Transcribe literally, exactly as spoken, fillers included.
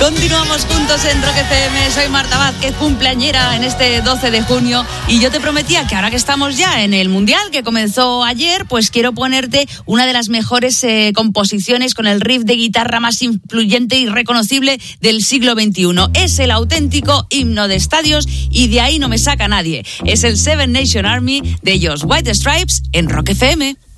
Continuamos juntos en Rock F M. Soy Marta Vázquez, cumpleañera en este doce de junio. Y yo te prometía que ahora que estamos ya en el Mundial, que comenzó ayer, pues quiero ponerte una de las mejores eh, composiciones con el riff de guitarra más influyente y reconocible del siglo veintiuno. Es el auténtico himno de estadios y de ahí no me saca nadie. Es el Seven Nation Army de ellos White Stripes en Rock F M.